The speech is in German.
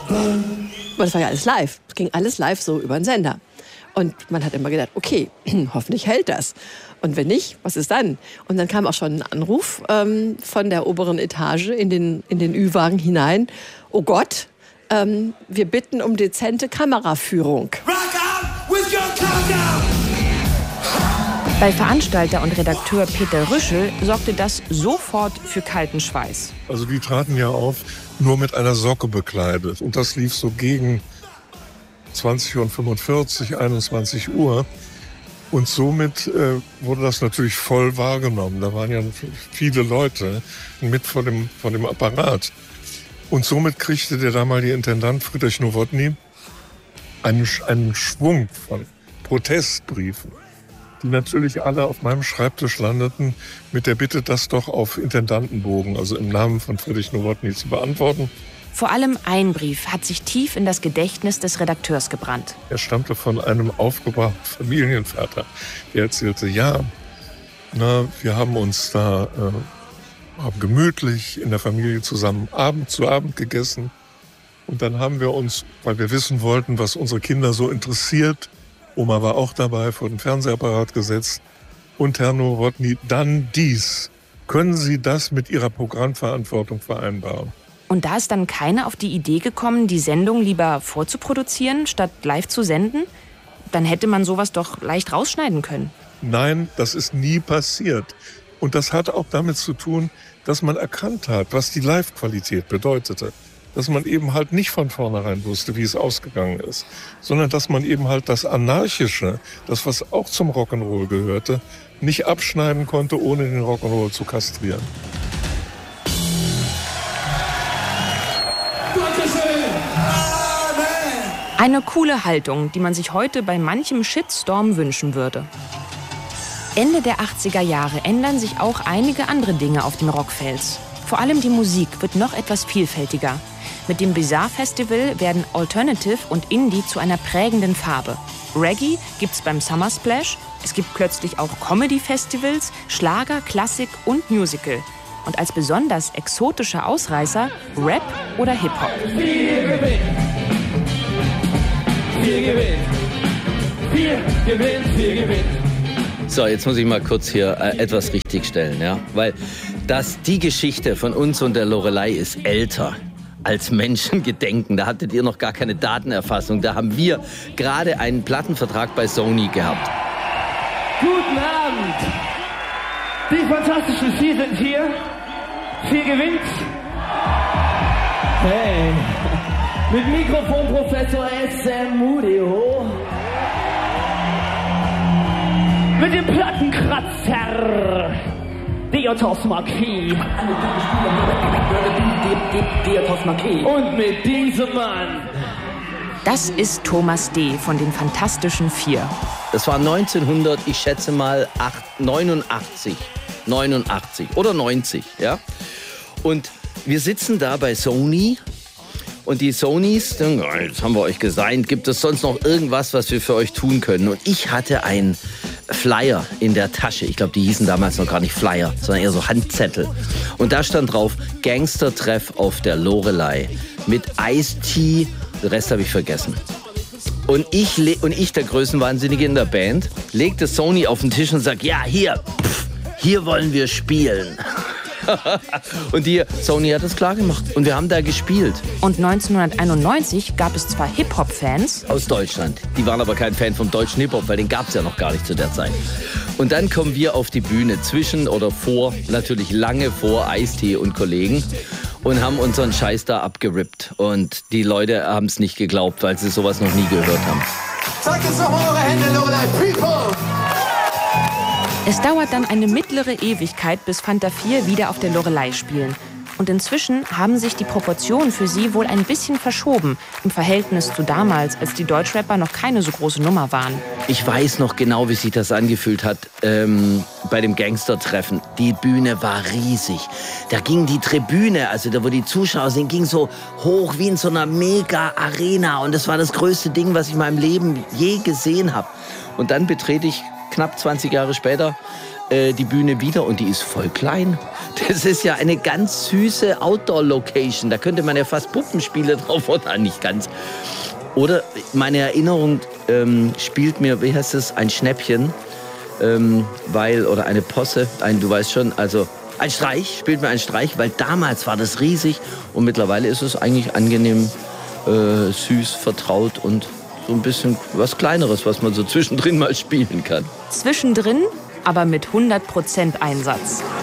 Aber das war ja alles live. Es ging alles live so über den Sender. Und man hat immer gedacht, okay, hoffentlich hält das. Und wenn nicht, was ist dann? Und dann kam auch schon ein Anruf von der oberen Etage in den Ü-Wagen hinein. Oh Gott, wir bitten um dezente Kameraführung. Bei Veranstalter und Redakteur Peter Rüschel sorgte das sofort für kalten Schweiß. Also die traten ja auf, nur mit einer Socke bekleidet. Und das lief so gegen 20:45 Uhr, 21 Uhr. Und somit wurde das natürlich voll wahrgenommen. Da waren ja viele Leute mit vor dem Apparat. Und somit kriegte der damalige Intendant Friedrich Nowotny einen Schwung von Protestbriefen, die natürlich alle auf meinem Schreibtisch landeten, mit der Bitte, das doch auf Intendantenbogen, also im Namen von Friedrich Nowotny, zu beantworten. Vor allem ein Brief hat sich tief in das Gedächtnis des Redakteurs gebrannt. Er stammte von einem aufgebrachten Familienvater, der erzählte, ja, wir haben uns da haben gemütlich in der Familie zusammen zu Abend gegessen. Und dann haben wir uns, weil wir wissen wollten, was unsere Kinder so interessiert, Oma war auch dabei, vor den Fernsehapparat gesetzt. Und Herr Nowotny, dann dies. Können Sie das mit Ihrer Programmverantwortung vereinbaren? Und da ist dann keiner auf die Idee gekommen, die Sendung lieber vorzuproduzieren, statt live zu senden? Dann hätte man sowas doch leicht rausschneiden können. Nein, das ist nie passiert. Und das hat auch damit zu tun, dass man erkannt hat, was die Live-Qualität bedeutete. Dass man eben halt nicht von vornherein wusste, wie es ausgegangen ist, sondern dass man eben halt das Anarchische, das was auch zum Rock'n'Roll gehörte, nicht abschneiden konnte, ohne den Rock'n'Roll zu kastrieren. Eine coole Haltung, die man sich heute bei manchem Shitstorm wünschen würde. Ende der 80er Jahre ändern sich auch einige andere Dinge auf den Rockfels. Vor allem die Musik wird noch etwas vielfältiger. Mit dem Bizarre Festival werden Alternative und Indie zu einer prägenden Farbe. Reggae gibt's beim Summer Splash. Es gibt plötzlich auch Comedy-Festivals, Schlager, Klassik und Musical. Und als besonders exotischer Ausreißer Rap oder Hip-Hop. Vier gewinnt. So, jetzt muss ich mal kurz hier etwas richtigstellen, ja? Weil die Geschichte von uns und der Loreley ist älter als Menschengedenken. Da hattet ihr noch gar keine Datenerfassung. Da haben wir gerade einen Plattenvertrag bei Sony gehabt. Guten Abend! Die Fantastischen Vier sind hier. 4 gewinnt. Hey! Mit Mikrofonprofessor SM Mudio. Mit dem Plattenkratzer Diotos Marquis. Und mit diesem Mann. Das ist Thomas D. von den Fantastischen Vier. Das war 1900, ich schätze mal 89 oder 90, ja. Und wir sitzen da bei Sony. Und die Sonys, jetzt haben wir euch gesigned, gibt es sonst noch irgendwas, was wir für euch tun können? Und ich hatte einen Flyer in der Tasche. Ich glaube, die hießen damals noch gar nicht Flyer, sondern eher so Handzettel. Und da stand drauf, Gangstertreff auf der Loreley mit Ice-T, den Rest habe ich vergessen. Und ich, der Größenwahnsinnige in der Band, legte Sony auf den Tisch und sagt, ja, hier wollen wir spielen. Und Sony hat das klar gemacht. Und wir haben da gespielt. Und 1991 gab es zwar Hip-Hop-Fans aus Deutschland. Die waren aber kein Fan vom deutschen Hip-Hop, weil den gab es ja noch gar nicht zu der Zeit. Und dann kommen wir auf die Bühne natürlich lange vor Ice-T und Kollegen und haben unseren Scheiß da abgerippt. Und die Leute haben es nicht geglaubt, weil sie sowas noch nie gehört haben. Zeigt uns doch mal eure Hände, Loreley, people! Es dauert dann eine mittlere Ewigkeit, bis Fanta 4 wieder auf der Loreley spielen. Und inzwischen haben sich die Proportionen für sie wohl ein bisschen verschoben im Verhältnis zu damals, als die Deutschrapper noch keine so große Nummer waren. Ich weiß noch genau, wie sich das angefühlt hat bei dem Gangstertreffen. Die Bühne war riesig. Da ging die Tribüne, also da wo die Zuschauer sind, ging so hoch wie in so einer Mega-Arena. Und das war das größte Ding, was ich in meinem Leben je gesehen habe. Und dann betrete ich knapp 20 Jahre später die Bühne wieder und die ist voll klein. Das ist ja eine ganz süße Outdoor-Location. Da könnte man ja fast Puppenspiele drauf, oder nicht ganz. Oder meine Erinnerung spielt mir, wie heißt es, ein Schnäppchen, oder eine Posse, du weißt schon, also ein Streich, spielt mir ein Streich, weil damals war das riesig und mittlerweile ist es eigentlich angenehm, süß, vertraut und so ein bisschen was Kleineres, was man so zwischendrin mal spielen kann. Zwischendrin, aber mit 100% Einsatz.